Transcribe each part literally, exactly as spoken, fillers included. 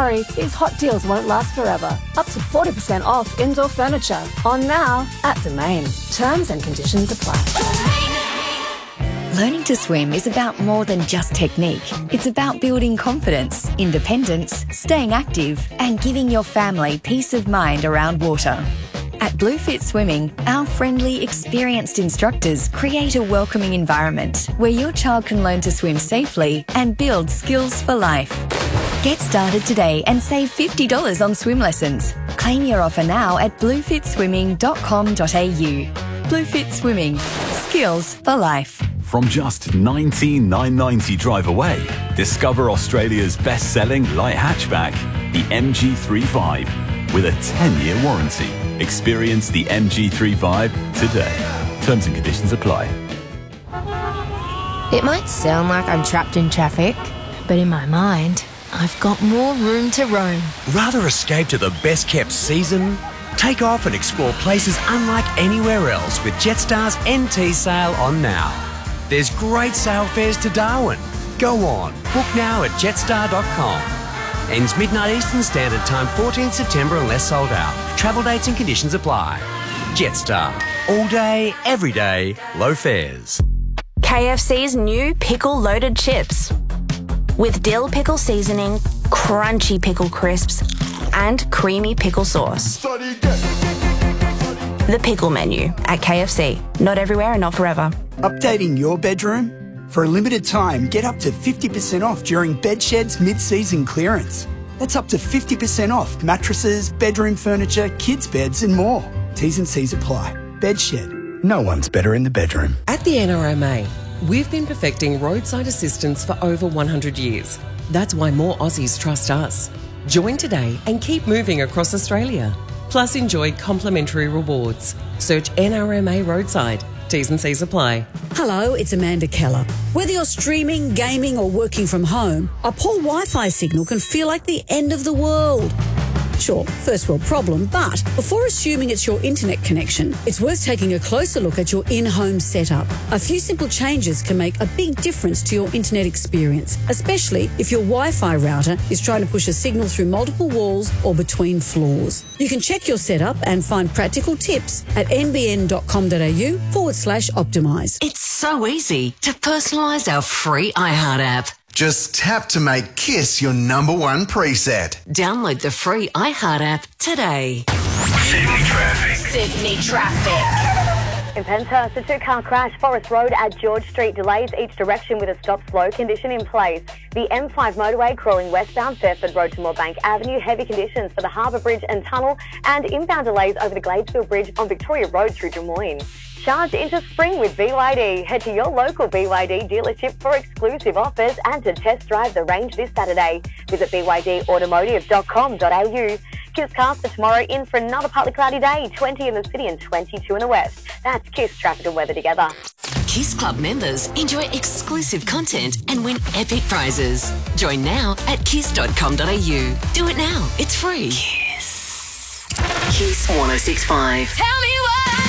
hurry, these hot deals won't last forever. Up to forty percent off indoor furniture. On now at Domain. Terms and conditions apply. Learning to swim is about more than just technique. It's about building confidence, independence, staying active, and giving your family peace of mind around water. At Bluefit Swimming, our friendly, experienced instructors create a welcoming environment where your child can learn to swim safely and build skills for life. Get started today and save fifty dollars on swim lessons. Claim your offer now at bluefit swimming dot com dot a u. Bluefit Swimming. Skills for life. From just nineteen thousand nine hundred ninety drive away, discover Australia's best-selling light hatchback, the M G three Vibe, with a ten-year warranty. Experience the M G three Vibe today. Terms and conditions apply. It might sound like I'm trapped in traffic, but in my mind, I've got more room to roam. Rather escape to the best-kept season? Take off and explore places unlike anywhere else with Jetstar's N T sale on now. There's great sale fares to Darwin. Go on, book now at jetstar dot com. Ends midnight Eastern Standard Time, fourteenth September unless sold out. Travel dates and conditions apply. Jetstar. All day, every day, low fares. K F C's new pickle-loaded chips. With dill pickle seasoning, crunchy pickle crisps, and creamy pickle sauce. The pickle menu at K F C. Not everywhere and not forever. Updating your bedroom? For a limited time, get up to fifty percent off during Bedshed's mid-season clearance. That's up to fifty percent off mattresses, bedroom furniture, kids' beds and more. T's and C's apply. Bedshed. No one's better in the bedroom. At the N R M A, we've been perfecting roadside assistance for over one hundred years. That's why more Aussies trust us. Join today and keep moving across Australia. Plus enjoy complimentary rewards. Search N R M A Roadside. T's and C's apply. Hello, it's Amanda Keller. Whether you're streaming, gaming or working from home, a poor Wi-Fi signal can feel like the end of the world. Sure, first world problem, but before assuming it's your internet connection, it's worth taking a closer look at your in-home setup. A few simple changes can make a big difference to your internet experience, especially if your Wi-Fi router is trying to push a signal through multiple walls or between floors. You can check your setup and find practical tips at nbn.com.au forward slash optimise. It's so easy to personalise our free iHeart app. Just tap to make KISS your number one preset. Download the free iHeart app today. Sydney traffic. Sydney traffic. In Penshurst, a two-car crash, Forest Road at George Street, delays each direction with a stop-slow condition in place. The M five motorway crawling westbound Fairford Road to Moorebank Avenue, heavy conditions for the Harbour Bridge and Tunnel, and inbound delays over the Gladesville Bridge on Victoria Road through Des Moines. Charge into spring with B Y D. Head to your local B Y D dealership for exclusive offers and to test drive the range this Saturday. Visit b y d automotive dot com dot a u. KISS cast for tomorrow in for another partly cloudy day, twenty in the city and twenty-two in the west. That's KISS traffic and weather together. KISS Club members enjoy exclusive content and win epic prizes. Join now at kiss dot com dot a u. Do it now. It's free. KISS. KISS one oh six point five. Tell me why.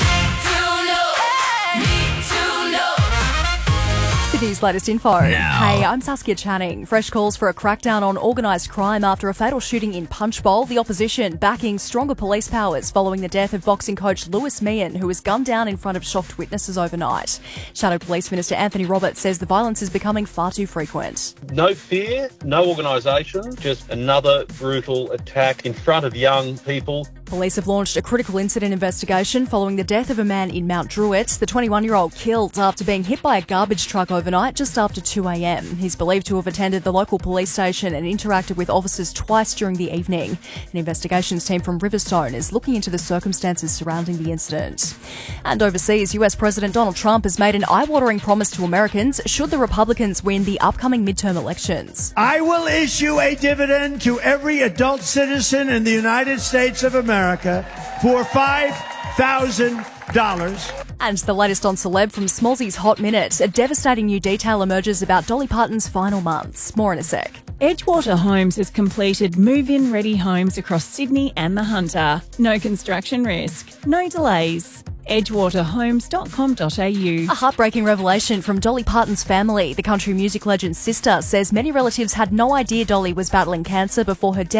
Sydney's latest info. Now. Hey, I'm Saskia Channing. Fresh calls for a crackdown on organised crime after a fatal shooting in Punchbowl. The opposition backing stronger police powers following the death of boxing coach Lewis Meehan, who was gunned down in front of shocked witnesses overnight. Shadow Police Minister Anthony Roberts says the violence is becoming far too frequent. No fear, no organisation, just another brutal attack in front of young people. Police have launched a critical incident investigation following the death of a man in Mount Druitt. The twenty-one-year-old killed after being hit by a garbage truck overnight just after two a.m. He's believed to have attended the local police station and interacted with officers twice during the evening. An investigations team from Riverstone is looking into the circumstances surrounding the incident. And overseas, U S President Donald Trump has made an eye-watering promise to Americans should the Republicans win the upcoming midterm elections. I will issue a dividend to every adult citizen in the United States of America for five thousand dollars. And the latest on celeb from Smallsy's Hot Minute. A devastating new detail emerges about Dolly Parton's final months. More in a sec. Edgewater Homes has completed move-in ready homes across Sydney and the Hunter. No construction risk, no delays. edgewater homes dot com dot a u. A heartbreaking revelation from Dolly Parton's family. The country music legend's sister says many relatives had no idea Dolly was battling cancer before her death.